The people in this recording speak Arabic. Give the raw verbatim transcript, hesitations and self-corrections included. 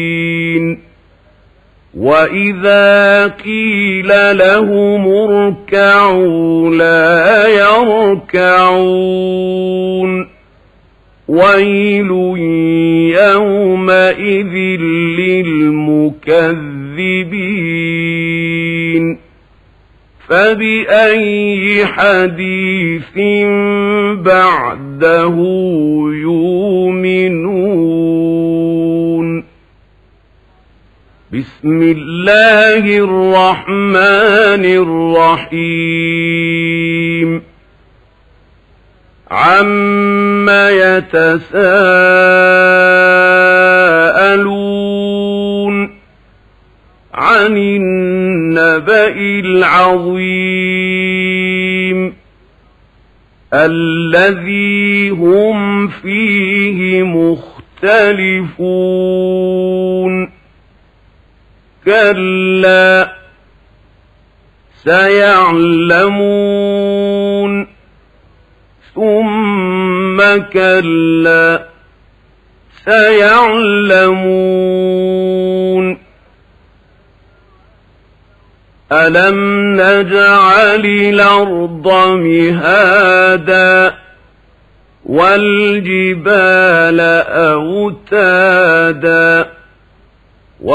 وَإِذَا قِيلَ لَهُمُ ارْكَعُوا لَا يَرْكَعُونَ وَيْلٌ يَوْمَئِذٍ لِّلْمُكَذِّبِينَ فَبِأَيِّ حَدِيثٍ بَعْدَهُ يُؤْمِنُونَ بسم الله الرحمن الرحيم عَمَّ يَتَسَاءَلُونَ عَنِ النَّبَإِ الْعَظِيمِ الَّذِي هُمْ فِيهِ مُخْتَلِفُونَ كَلَّا سَيَعْلَمُونَ ثُمَّ كَلَّا سَيَعْلَمُونَ أَلَمْ نَجْعَلِ الْأَرْضَ مِهَادًا وَالْجِبَالَ أَوْتَادًا